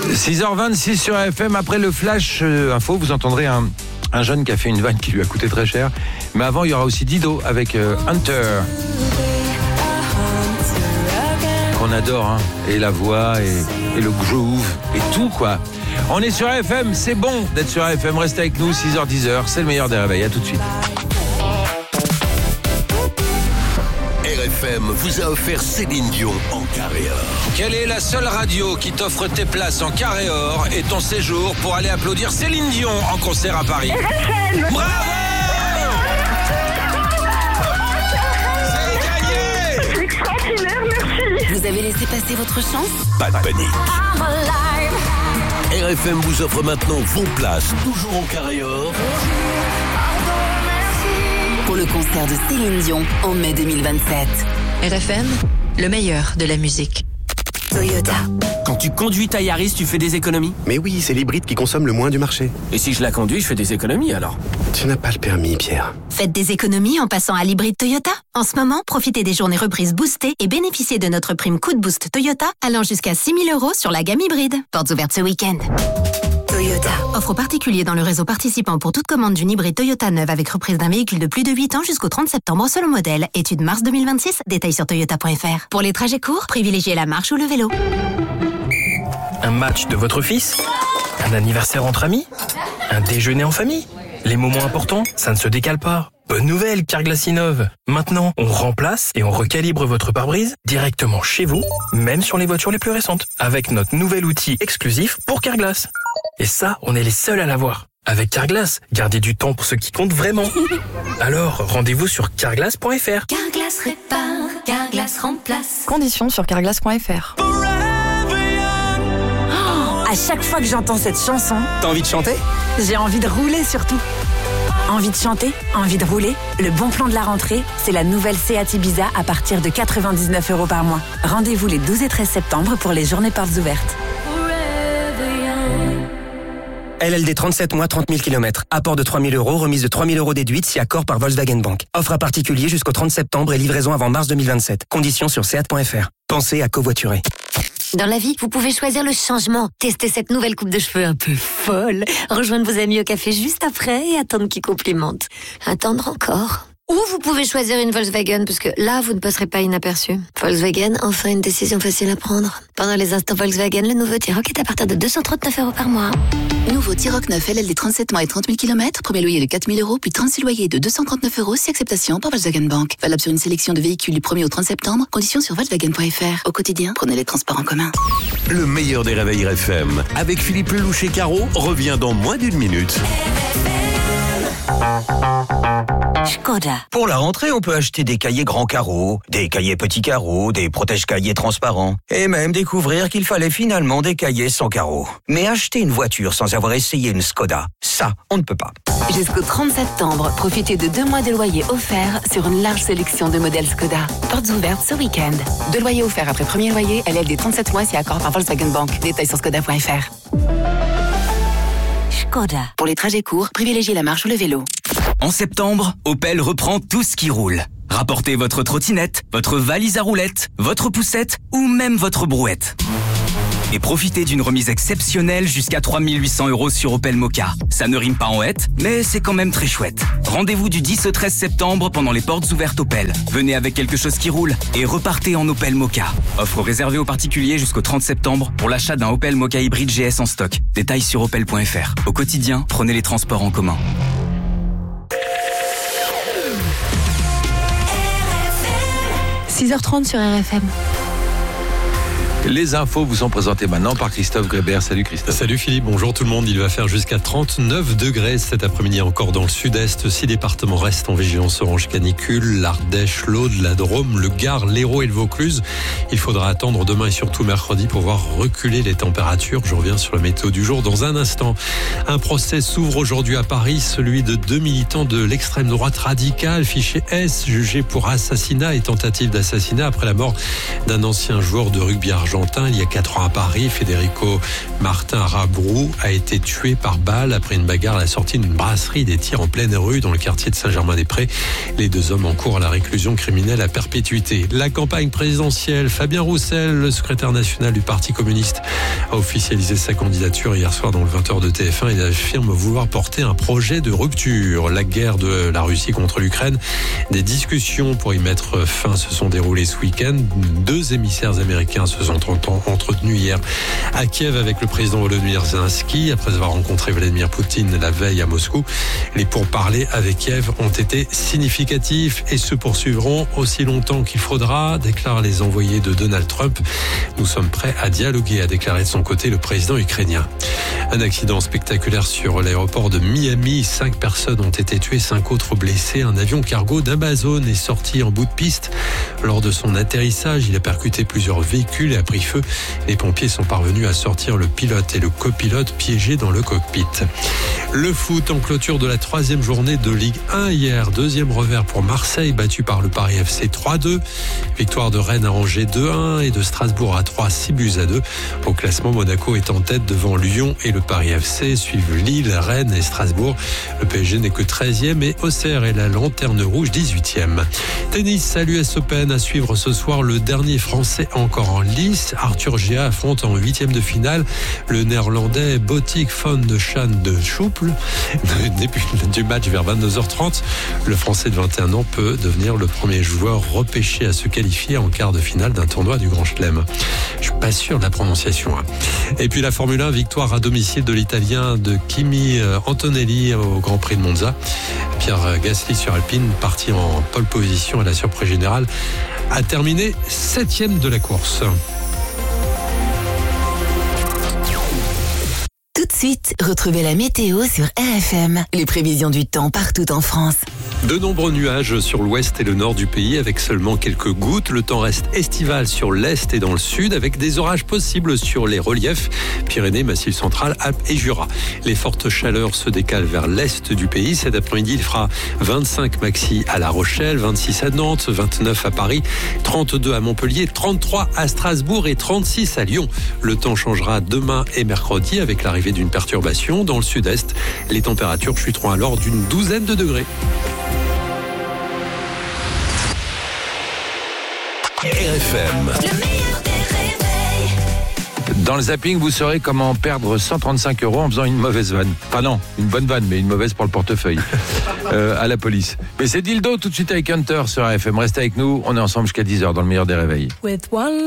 6h26 sur FM. Après le flash info, vous entendrez un jeune qui a fait une vanne qui lui a coûté très cher. Mais avant, il y aura aussi Dido avec Hunter. Qu'on adore, hein. Et la voix, et le groove, et tout, quoi. On est sur FM, c'est bon d'être sur FM. Restez avec nous, 6h-10h, c'est le meilleur des réveils. À tout de suite. RFM vous a offert Céline Dion en carré or. Quelle est la seule radio qui t'offre tes places en carré or et ton séjour pour aller applaudir Céline Dion en concert à Paris? RFM. Bravo! C'est gagné! C'est extraordinaire, merci. Vous avez laissé passer votre chance? Pas de panique. RFM vous offre maintenant vos places, toujours en carré or. Pour le concert de Céline Dion en mai 2027. RFM, le meilleur de la musique. Toyota. Quand tu conduis ta Yaris, tu fais des économies? Mais oui, c'est l'hybride qui consomme le moins du marché. Et si je la conduis, je fais des économies alors? Tu n'as pas le permis, Pierre. Faites des économies en passant à l'hybride Toyota. En ce moment, profitez des journées reprises boostées et bénéficiez de notre prime coup de boost Toyota allant jusqu'à 6 000 € sur la gamme hybride. Portes ouvertes ce week-end. Toyota. Offre particulier dans le réseau participant pour toute commande d'une hybride Toyota neuve avec reprise d'un véhicule de plus de 8 ans jusqu'au 30 septembre selon modèle. Étude mars 2026. Détails sur toyota.fr. Pour les trajets courts, privilégiez la marche ou le vélo. Un match de votre fils? Un anniversaire entre amis? Un déjeuner en famille? Les moments importants, ça ne se décale pas. Bonne nouvelle, Carglass innove. Maintenant, on remplace et on recalibre votre pare-brise directement chez vous, même sur les voitures les plus récentes, avec notre nouvel outil exclusif pour Carglass. Et ça, on est les seuls à l'avoir. Avec Carglass, gardez du temps pour ce qui compte vraiment. Alors, rendez-vous sur carglass.fr. Carglass répare, Carglass remplace. Conditions sur carglass.fr. À chaque fois que j'entends cette chanson, T'as envie de chanter? j'ai envie de rouler surtout. Envie de chanter, envie de rouler. Le bon plan de la rentrée, c'est la nouvelle Seat Ibiza à partir de 99 € par mois. Rendez-vous les 12 et 13 septembre pour les journées portes ouvertes. LLD 37 mois, 30 000 km. Apport de 3 000 €, remise de 3 000 € déduite si accord par Volkswagen Bank. Offre à particulier jusqu'au 30 septembre et livraison avant mars 2027. Conditions sur seat.fr. Pensez à covoiturer. Dans la vie, vous pouvez choisir le changement. Testez cette nouvelle coupe de cheveux un peu folle. Rejoindre vos amis au café juste après et attendre qu'ils complimentent. Attendre encore. Ou vous pouvez choisir une Volkswagen, parce que là, vous ne passerez pas inaperçu. Volkswagen, enfin une décision facile à prendre. Pendant les instants Volkswagen, le nouveau T-Roc est à partir de 239 € par mois. Nouveau T-Roc 9 LLD 37 mois et 30 000 km. Premier loyer de 4 000 €, puis 36 loyers de 239 € si acceptation par Volkswagen Bank. Valable sur une sélection de véhicules du 1er au 30 septembre. Conditions sur Volkswagen.fr. Au quotidien, prenez les transports en commun. Le meilleur des réveils RFM avec Philippe Lelouch et Caro revient dans moins d'une minute. Škoda. Pour la rentrée, on peut acheter des cahiers grands carreaux, des cahiers petits carreaux, des protège-cahiers transparents, et même découvrir qu'il fallait finalement des cahiers sans carreaux. Mais acheter une voiture sans avoir essayé une Škoda, ça, on ne peut pas. Jusqu'au 30 septembre, profitez de 2 mois de loyer offerts sur une large sélection de modèles Škoda. Portes ouvertes ce week-end. 2 loyers offerts après premier loyer, LLD 37 mois si accord par Volkswagen Bank. Détails sur Škoda.fr. Škoda. Pour les trajets courts, privilégiez la marche ou le vélo. En septembre, Opel reprend tout ce qui roule. Rapportez votre trottinette, votre valise à roulettes, votre poussette ou même votre brouette. Et profitez d'une remise exceptionnelle jusqu'à 3 800 € sur Opel Mokka. Ça ne rime pas en hête, mais c'est quand même très chouette. Rendez-vous du 10 au 13 septembre pendant les portes ouvertes Opel. Venez avec quelque chose qui roule et repartez en Opel Mokka. Offre réservée aux particuliers jusqu'au 30 septembre pour l'achat d'un Opel Mokka hybride GS en stock. Détails sur opel.fr. Au quotidien, prenez les transports en commun. 6h30 sur RFM. Les infos vous sont présentées maintenant par Christophe Grébert. Salut Christophe. Salut Philippe, bonjour tout le monde. Il va faire jusqu'à 39 degrés cet après-midi encore dans le sud-est. 6 départements restent en vigilance orange canicule. L'Ardèche, l'Aude, la Drôme, le Gard, l'Hérault et le Vaucluse. Il faudra attendre demain et surtout mercredi pour voir reculer les températures. Je reviens sur la météo du jour dans un instant. Un procès s'ouvre aujourd'hui à Paris, celui de 2 militants de l'extrême droite radicale, fiché S, jugés pour assassinat et tentative d'assassinat après la mort d'un ancien joueur de rugby argentin. argentin. Il y a 4 ans à Paris, Federico Martin Rabrou a été tué par balle après une bagarre à la sortie d'une brasserie. Des tirs en pleine rue dans le quartier de Saint-Germain-des-Prés. Les 2 hommes encourent à la réclusion criminelle à perpétuité. La campagne présidentielle, Fabien Roussel, le secrétaire national du Parti communiste, a officialisé sa candidature hier soir dans le 20h de TF1. Il affirme vouloir porter un projet de rupture. La guerre de la Russie contre l'Ukraine, des discussions pour y mettre fin se sont déroulées ce week-end. 2 émissaires américains se sont entretenus hier à Kiev avec le président Volodymyr Zelensky après avoir rencontré Vladimir Poutine la veille à Moscou. Les pourparlers avec Kiev ont été significatifs et se poursuivront aussi longtemps qu'il faudra, déclarent les envoyés de Donald Trump. Nous sommes prêts à dialoguer, a déclaré de son côté le président ukrainien. Un accident spectaculaire sur l'aéroport de Miami. 5 personnes ont été tuées, 5 autres blessées. Un avion cargo d'Amazon est sorti en bout de piste. Lors de son atterrissage, il a percuté plusieurs véhicules et a pris feu. Les pompiers sont parvenus à sortir le pilote et le copilote piégés dans le cockpit. Le foot en clôture de la 3e journée de Ligue 1 hier. 2e revers pour Marseille, battu par le Paris FC 3-2. Victoire de Rennes à Angers 2-1 et de Strasbourg à 3, 6-2. Au classement, Monaco est en tête devant Lyon et le Paris FC. Suivent Lille, Rennes et Strasbourg. Le PSG n'est que 13e et Auxerre est la lanterne rouge 18e. Tennis à l'US Open à suivre ce soir. Le dernier Français encore en lice. Arthur Gia affronte en 8e de finale le Néerlandais Botic van de Chan de Schouple. Début du match vers 22h30. Le Français de 21 ans peut devenir le premier joueur repêché à se qualifier en quart de finale d'un tournoi du Grand Chelem. Je suis pas sûr de la prononciation. Et puis la Formule 1, victoire à domicile de l'Italien de Kimi Antonelli au Grand Prix de Monza. Pierre Gasly sur Alpine, parti en pole position à la surprise générale, a terminé 7e de la course. Tout de suite, retrouvez la météo sur RFM. Les prévisions du temps partout en France. De nombreux nuages sur l'ouest et le nord du pays avec seulement quelques gouttes. Le temps reste estival sur l'est et dans le sud avec des orages possibles sur les reliefs Pyrénées, Massif central, Alpes et Jura. Les fortes chaleurs se décalent vers l'est du pays. Cet après-midi, il fera 25 maxi à La Rochelle, 26 à Nantes, 29 à Paris, 32 à Montpellier, 33 à Strasbourg et 36 à Lyon. Le temps changera demain et mercredi avec l'arrivée d'une perturbation dans le sud-est. Les températures chuteront alors d'une 12aine de degrés. RFM. Dans le zapping, vous saurez comment perdre 135 € en faisant une mauvaise vanne. Enfin non, une bonne vanne, mais une mauvaise pour le portefeuille. À la police. Mais c'est Dildo tout de suite avec Hunter sur RFM. Restez avec nous, on est ensemble jusqu'à 10h dans le meilleur des réveils.